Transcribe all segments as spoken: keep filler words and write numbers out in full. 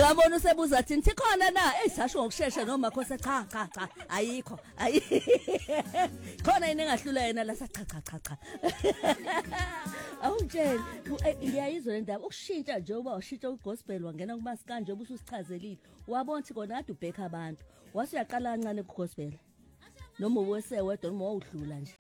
Ngabona usebuza thini sikhona na esasho ngokusheshsha noma khosa cha cha cha ayikho ayi khona ine ngahlula yena la cha cha cha cha awutshela ngiyayizwa le ndaba ukushintsha nje uba ushintsha ugospel wangena kumasikanje obususichazelile wabona ukuthi kona kade ubheka abantu wase uyaqala kancane kugospel noma uwese wedwa noma udlula nje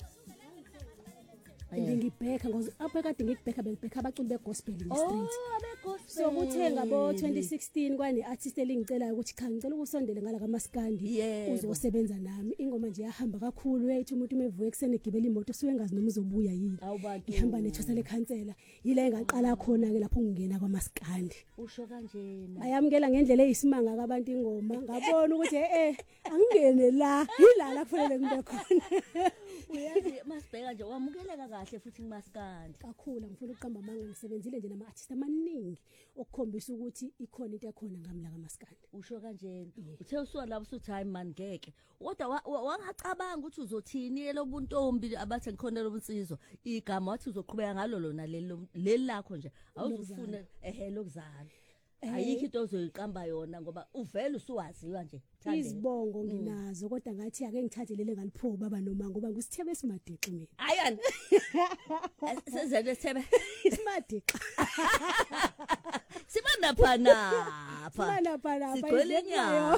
ngibheka ngoba apha kade ngikubheka bengibheka abaculi begospel in the street oh abegospel so kuthe ngabo twenty sixteen kwani artist elingicela ukuthi cha ngicela ukusondele ngala kaMaskandi uzosebenza nami ingoma nje yahamba kakhulu ethi umuntu umevuye eksene gibela imoto suwengazi noma uzobuya yini ihamba nethosa lekhansela yile engaqala khona ke lapho ungena kwaMaskandi usho kanjena bayamukela ngendlela eyisimanga kabantu ingoma ngabona ukuthi eh eh angingene la yilala kufanele ngibe khona uyazi masibheka nje wamukeleka kahle futhi kuMaskandi kakhulu ngifuna ukuqamba amanga ngisebenzile nje nama artist amaningi okukhombisa ukuthi ikhona into ekhona ngamla kaMaskandi usho kanjena uthe usuka lapho usuthi hayi man ngeke kodwa wangacabanga ukuthi uzothini lobuntombi abathi ngikhona lobunsizwa igama wathi uzoqhubeka ngalo lona leli lakho nje awuzufuna ehe lokuzala ayikho into ozoyiqamba yona ngoba uvela usuwaziwa nje izibongo nginazo kodwa ngathi ake ngithathe lele ngalipho baba noma ngoba ngusithebe esimadixi mina ayani senzele sithebe isimadixi sibanda phana sibanda phana sigcwele nyawo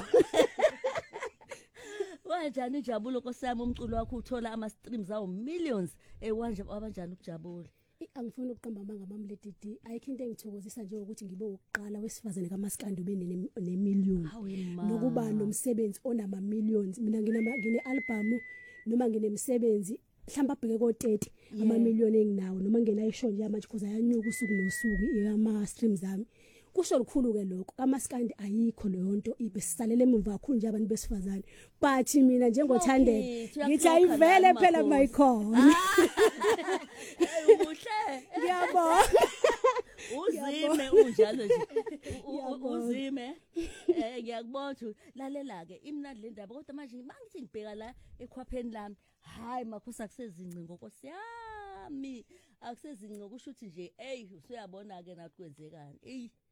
wanjani ujabulo nkosami umculo wakho uthola ama streams awu millions ewanje abanjani ukujabula angifuni ukuqamba amanga mamledidi ayikho into engithokozisa nje ukuthi ngibe uqala wesifazane kaMaskandi ube ne million nokuba nomsebenzi onama millions mina nginama ngine album noma nginemsebenzi mhlamba abheke ko thirty ama million enginawo noma ngena ishow nje manje kuza yanyuka usuku nosuku ama streams ami kusho lukhulu ke lokho kaMaskandi ayikho leyo nto ibesisalele emva kakhulu nje abantu besifazane but mina njengothandeka ngithi ayivele phela mayikhona uhle ngiyabona uzime unjalo nje uzime eh ngiyakubona lalela ke imnandi le ndaba kodwa manje mangithi ngibheka la ekhwapheni lami hayi makhosi akusezincingo nkosi yami akusezincingo kusho ukuthi nje hey usuyabona ke nathi kwenzekani ey